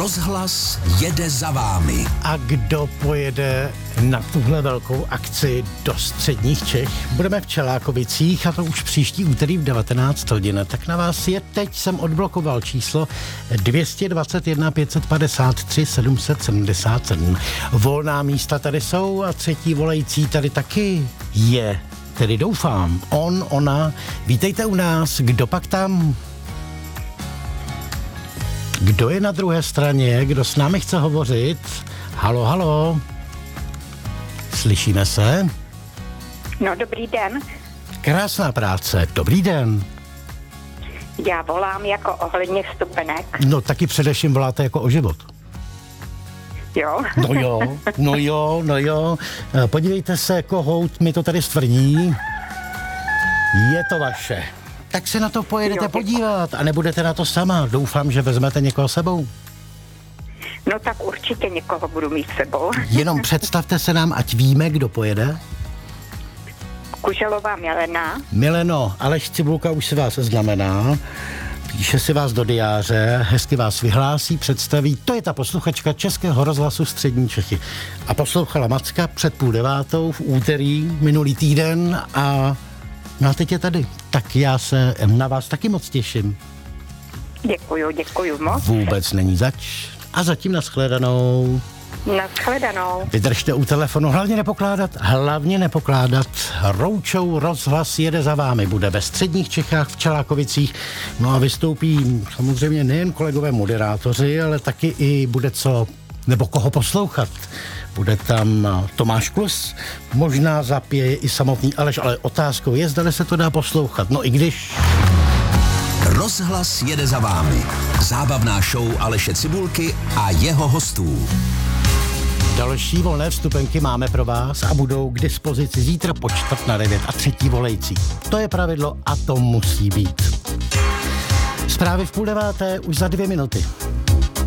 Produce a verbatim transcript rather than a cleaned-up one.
Rozhlas jede za vámi. A kdo pojede na tuhle velkou akci do středních Čech? Budeme v Čelákovicích a to už příští úterý v devatenáct hodin. Tak na vás je teď, jsem odblokoval číslo dvě stě dvacet jedna pět set padesát tři sedm set sedmdesát sedm. Volná místa tady jsou a třetí volající tady taky je. Tedy doufám, on, ona. Vítejte u nás, kdo pak tam? Kdo je na druhé straně? Kdo s námi chce hovořit? Halo, halo. Slyšíme se? No, dobrý den. Krásná práce. Dobrý den. Já volám jako ohledně vstupenek. No, taky především voláte jako o život. Jo? No jo, no jo, no jo. Podívejte se, kohout mi to tady stvrdí. Je to vaše. Tak se na to pojedete jo, podívat a nebudete na to sama. Doufám, že vezmete někoho sebou. No tak určitě někoho budu mít sebou. Jenom představte se nám, ať víme, kdo pojede. Kuželová Milena. Mileno, Aleš Cibulka už si vás znamená. Píše si vás do diáře, hezky vás vyhlásí, představí. To je ta posluchačka Českého rozhlasu Střední Čechy. A poslouchala Macka před půl devátou v úterý minulý týden a no a teď je tady. Tak já se na vás taky moc těším. Děkuju, děkuju moc. Vůbec není zač. A zatím nashledanou. Nashledanou. Vydržte u telefonu, hlavně nepokládat, hlavně nepokládat. Roučou rozhlas jede za vámi, bude ve středních Čechách v Čelákovicích. No a vystoupí samozřejmě nejen kolegové moderátoři, ale taky i bude co, nebo koho poslouchat. Bude tam Tomáš Klus, možná zapěje i samotný Aleš, ale otázkou je, zda se to dá poslouchat. No i když... Rozhlas jede za vámi. Zábavná show Aleše Cibulky a jeho hostů. Další volné vstupenky máme pro vás a budou k dispozici zítra po čtvrt na devět a třetí volající. To je pravidlo a to musí být. Zprávy v půl deváté už za dvě minuty.